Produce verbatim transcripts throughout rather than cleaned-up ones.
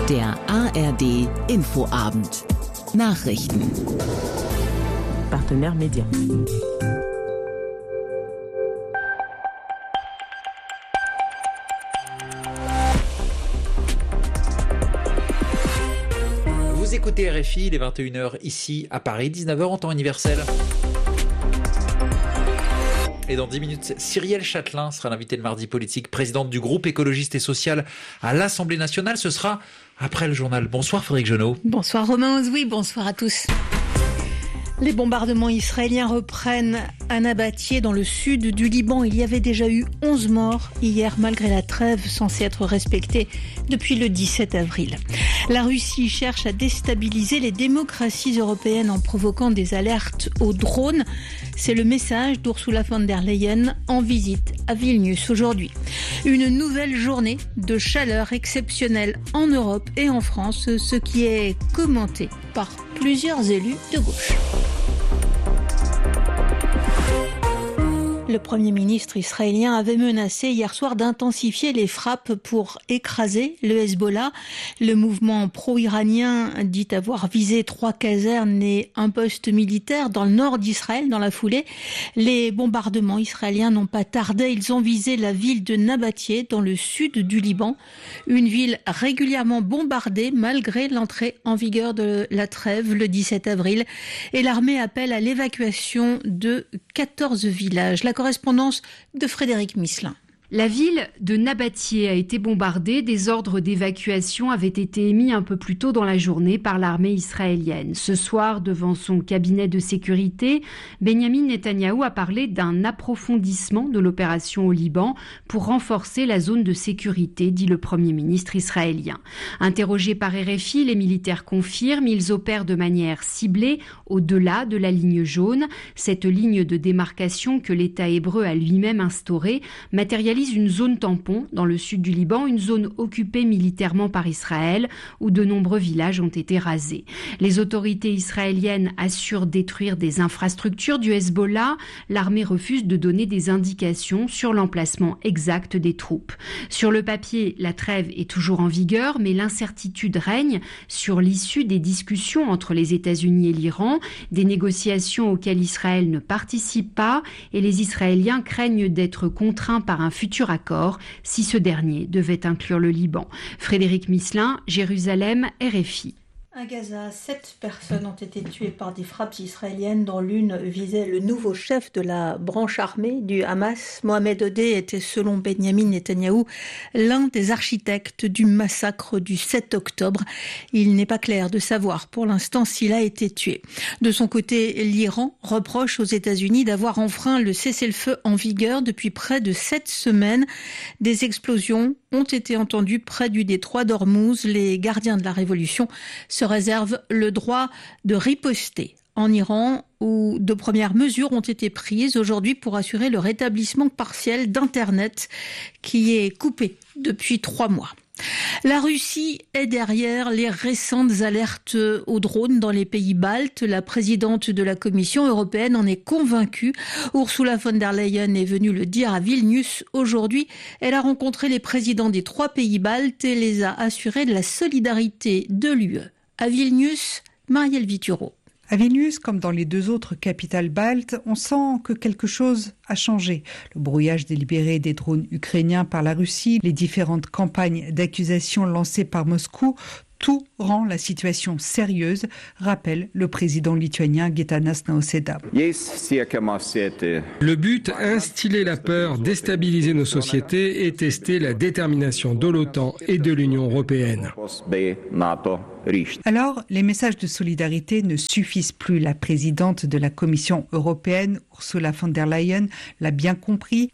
Der A R D Infoabend. Nachrichten. Partenaire média. Vous écoutez R F I, il est vingt et une heures ici à Paris, dix-neuf heures en temps universel. Et dans dix minutes, Cyrielle Châtelain sera l'invitée de Mardi Politique, présidente du groupe écologiste et social à l'Assemblée nationale. Ce sera après le journal. Bonsoir Frédéric Genot. Bonsoir Romain Ozoui, bonsoir à tous. Les bombardements israéliens reprennent à Nabatieh dans le sud du Liban. Il y avait déjà eu onze morts hier malgré la trêve censée être respectée depuis le dix-sept avril. La Russie cherche à déstabiliser les démocraties européennes en provoquant des alertes aux drones. C'est le message d'Ursula von der Leyen en visite à Vilnius aujourd'hui. Une nouvelle journée de chaleur exceptionnelle en Europe et en France, ce qui est commenté par plusieurs élus de gauche. Le Premier ministre israélien avait menacé hier soir d'intensifier les frappes pour écraser le Hezbollah. Le mouvement pro-iranien dit avoir visé trois casernes et un poste militaire dans le nord d'Israël dans la foulée. Les bombardements israéliens n'ont pas tardé. Ils ont visé la ville de Nabatieh dans le sud du Liban. Une ville régulièrement bombardée malgré l'entrée en vigueur de la trêve le dix-sept avril. Et l'armée appelle à l'évacuation de quatorze villages. La correspondance de Frédéric Misselin. La ville de Nabatieh a été bombardée. Des ordres d'évacuation avaient été émis un peu plus tôt dans la journée par l'armée israélienne. Ce soir, devant son cabinet de sécurité, Benyamin Netanyahou a parlé d'un approfondissement de l'opération au Liban pour renforcer la zone de sécurité, dit le Premier ministre israélien. Interrogé par R F I, les militaires confirment, ils opèrent de manière ciblée au-delà de la ligne jaune. Cette ligne de démarcation que l'État hébreu a lui-même instaurée matérialise une zone tampon dans le sud du Liban, une zone occupée militairement par Israël où de nombreux villages ont été rasés. Les autorités israéliennes assurent détruire des infrastructures du Hezbollah. L'armée refuse de donner des indications sur l'emplacement exact des troupes. Sur le papier, la trêve est toujours en vigueur, mais l'incertitude règne sur l'issue des discussions entre les États-Unis et l'Iran, des négociations auxquelles Israël ne participe pas, et les Israéliens craignent d'être contraints par un futur accord si ce dernier devait inclure le Liban. Frédéric Misselin, Jérusalem, R F I. À Gaza, sept personnes ont été tuées par des frappes israéliennes dont l'une visait le nouveau chef de la branche armée du Hamas. Mohamed Odeh était, selon Benyamin Netanyahou, l'un des architectes du massacre du sept octobre. Il n'est pas clair de savoir pour l'instant s'il a été tué. De son côté, l'Iran reproche aux États-Unis d'avoir enfreint le cessez-le-feu en vigueur depuis près de sept semaines. Des explosions ont été entendues près du détroit d'Ormuz. Les gardiens de la révolution se réserve le droit de riposter en Iran, où de premières mesures ont été prises aujourd'hui pour assurer le rétablissement partiel d'Internet qui est coupé depuis trois mois. La Russie est derrière les récentes alertes aux drones dans les pays baltes. La présidente de la Commission européenne en est convaincue. Ursula von der Leyen est venue le dire à Vilnius aujourd'hui. Elle a rencontré les présidents des trois pays baltes et les a assurés de la solidarité de l'U E. À Vilnius, Marielle Vituro. À Vilnius, comme dans les deux autres capitales baltes, on sent que quelque chose a changé. Le brouillage délibéré des drones ukrainiens par la Russie, les différentes campagnes d'accusation lancées par Moscou, tout rend la situation sérieuse, rappelle le président lituanien Gitanas Nausėda. Le but, instiller la peur, déstabiliser nos sociétés et tester la détermination de l'OTAN et de l'Union européenne. Alors, les messages de solidarité ne suffisent plus. La présidente de la Commission européenne, Ursula von der Leyen, l'a bien compris.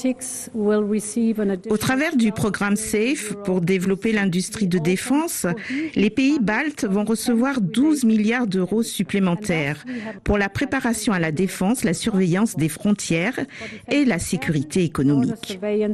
Au travers du programme SAFE pour développer l'industrie de défense, les pays baltes vont recevoir douze milliards d'euros supplémentaires pour la préparation à la défense, la surveillance des frontières et la sécurité économique.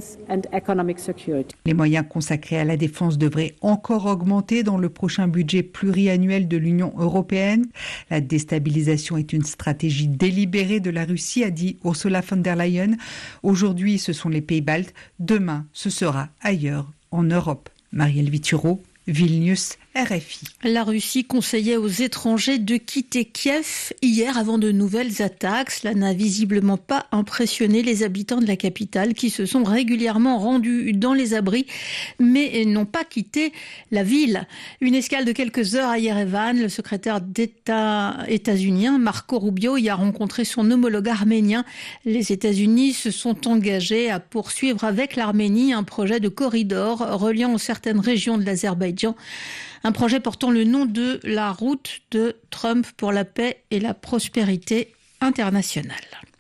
Les moyens consacrés à la défense devraient encore augmenter dans le prochain budget pluriannuel de l'Union européenne. La déstabilisation est une stratégie délibérée de la Russie, a dit Ursula von der Leyen. Aujourd'hui, ce sont les pays baltes. Demain, ce sera ailleurs, en Europe. Marielle Vituro, Vilnius, R F I. La Russie conseillait aux étrangers de quitter Kiev hier avant de nouvelles attaques. Cela n'a visiblement pas impressionné les habitants de la capitale qui se sont régulièrement rendus dans les abris mais n'ont pas quitté la ville. Une escale de quelques heures à Yerevan, le secrétaire d'État états-unien Marco Rubio y a rencontré son homologue arménien. Les États-Unis se sont engagés à poursuivre avec l'Arménie un projet de corridor reliant certaines régions de l'Azerbaïdjan. Un projet portant le nom de la route de Trump pour la paix et la prospérité internationale.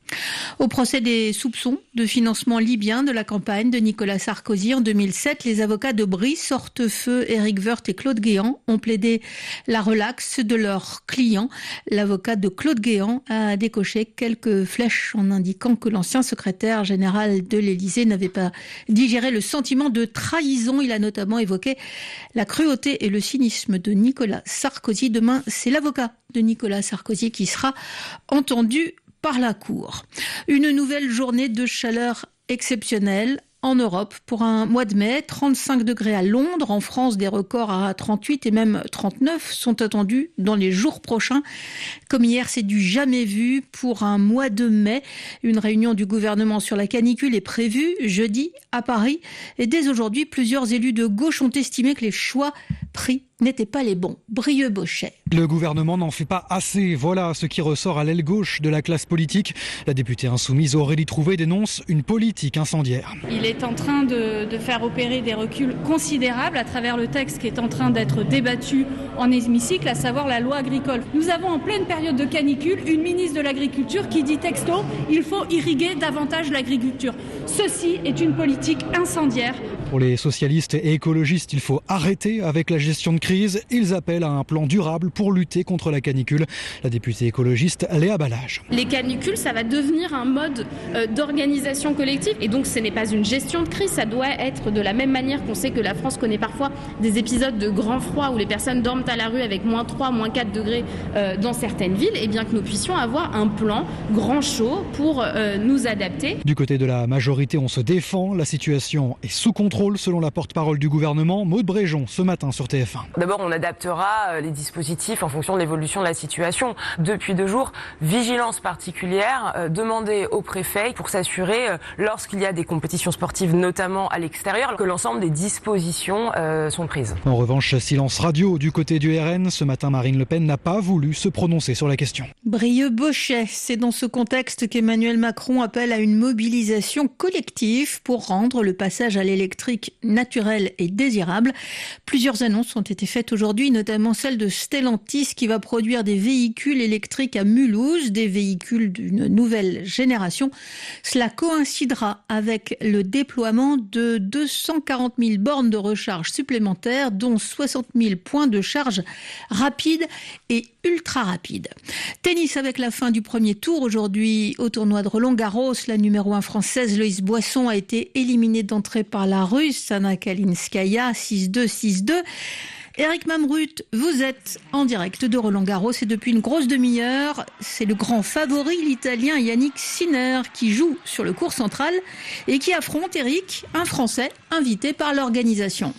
Au procès des soupçons de financement libyen de la campagne de Nicolas Sarkozy en deux mille sept, les avocats de Brice Hortefeux, Éric Woerth et Claude Guéant ont plaidé la relaxe de leurs clients. L'avocat de Claude Guéant a décoché quelques flèches en indiquant que l'ancien secrétaire général de l'Élysée n'avait pas digéré le sentiment de trahison. Il a notamment évoqué la cruauté et le cynisme de Nicolas Sarkozy. Demain, c'est l'avocat de Nicolas Sarkozy qui sera entendu par la Cour. Une nouvelle journée de chaleur exceptionnelle en Europe pour un mois de mai. trente-cinq degrés à Londres. En France, des records à trente-huit et même trente-neuf sont attendus dans les jours prochains. Comme hier, c'est du jamais vu pour un mois de mai. Une réunion du gouvernement sur la canicule est prévue jeudi à Paris. Et dès aujourd'hui, plusieurs élus de gauche ont estimé que les choix pris n'étaient pas les bons. Brieux-Bochet. Le gouvernement n'en fait pas assez. Voilà ce qui ressort à l'aile gauche de la classe politique. La députée insoumise Aurélie Trouvé dénonce une politique incendiaire. Il est en train de, de faire opérer des reculs considérables à travers le texte qui est en train d'être débattu en hémicycle, à savoir la loi agricole. Nous avons en pleine période de canicule une ministre de l'Agriculture qui dit texto « il faut irriguer davantage l'agriculture ». Ceci est une politique incendiaire. Pour les socialistes et écologistes, il faut arrêter avec la gestion de crise. Ils appellent à un plan durable pour lutter contre la canicule. La députée écologiste Léa Balage. Les canicules, ça va devenir un mode euh, d'organisation collective. Et donc, ce n'est pas une gestion de crise. Ça doit être de la même manière qu'on sait que la France connaît parfois des épisodes de grand froid où les personnes dorment à la rue avec moins trois, moins quatre degrés euh, dans certaines villes. Et bien que nous puissions avoir un plan grand chaud pour euh, nous adapter. Du côté de la majorité, on se défend. La situation est sous contrôle selon la porte-parole du gouvernement, Maud Bréjon, ce matin sur T F un. D'abord, on adaptera les dispositifs en fonction de l'évolution de la situation. Depuis deux jours, vigilance particulière euh, demandée au préfet pour s'assurer, euh, lorsqu'il y a des compétitions sportives, notamment à l'extérieur, que l'ensemble des dispositions euh, sont prises. En revanche, silence radio du côté du R N. Ce matin, Marine Le Pen n'a pas voulu se prononcer sur la question. Brieux-Bochet, c'est dans ce contexte qu'Emmanuel Macron appelle à une mobilisation collective pour rendre le passage à l'électrique naturel et désirable. Plusieurs annonces ont été faites aujourd'hui, notamment celle de Stellantis qui va produire des véhicules électriques à Mulhouse, des véhicules d'une nouvelle génération. Cela coïncidera avec le déploiement de deux cent quarante mille bornes de recharge supplémentaires, dont soixante mille points de charge rapide et ultra rapide. Tennis avec la fin du premier tour. Aujourd'hui, au tournoi de Roland-Garros, la numéro un française Loïs Boisson a été éliminée d'entrée par la Russe Anna Kalinskaya, six deux, six deux. Éric Mamrut, vous êtes en direct de Roland-Garros et depuis une grosse demi-heure, c'est le grand favori, l'Italien Yannick Sinner, qui joue sur le court central et qui affronte Éric, un Français invité par l'organisation.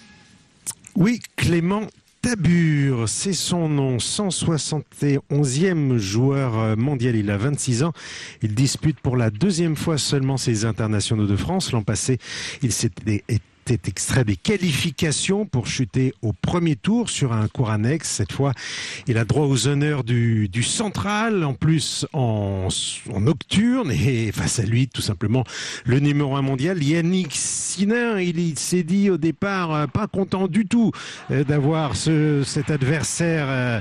Oui, Clément Tabur, c'est son nom, cent soixante et onzième joueur mondial, il a vingt-six ans, il dispute pour la deuxième fois seulement ses internationaux de France. L'an passé, il s'était était extrait des qualifications pour chuter au premier tour sur un court annexe. Cette fois, il a droit aux honneurs du, du central, en plus en, en nocturne, et face à lui, tout simplement, le numéro un mondial, Yannick Sinner. Il, il s'est dit au départ euh, pas content du tout euh, d'avoir ce, cet adversaire euh,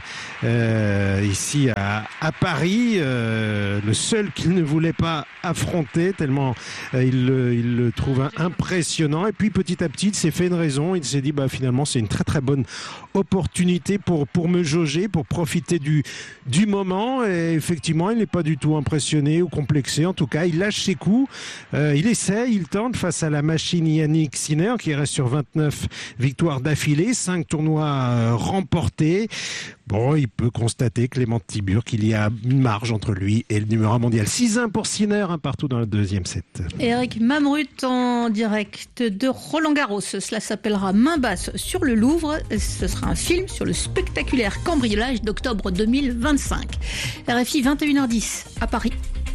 euh, ici à, à Paris, euh, le seul qu'il ne voulait pas affronter, tellement euh, il, le, il le trouve impressionnant. Et puis petit à petit, il s'est fait une raison. Il s'est dit, bah finalement, c'est une très très bonne opportunité pour pour me jauger, pour profiter du du moment. Et effectivement, il n'est pas du tout impressionné ou complexé. En tout cas, il lâche ses coups. Euh, il essaie, il tente face à la machine Yannick Sinner qui reste sur vingt-neuf victoires d'affilée, cinq tournois euh, remportés. Bon, il peut constater, Clément Tibur, qu'il y a une marge entre lui et le numéro un mondial. six un pour Sinner, un partout dans le deuxième set. Eric Mamrut en direct de Roland-Garros. Cela s'appellera Main basse sur le Louvre. Ce sera un film sur le spectaculaire cambriolage d'octobre deux mille vingt-cinq. R F I vingt et une heures dix à Paris.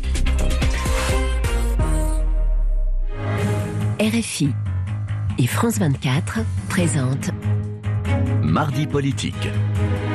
R F I et France vingt-quatre présentent Mardi politique.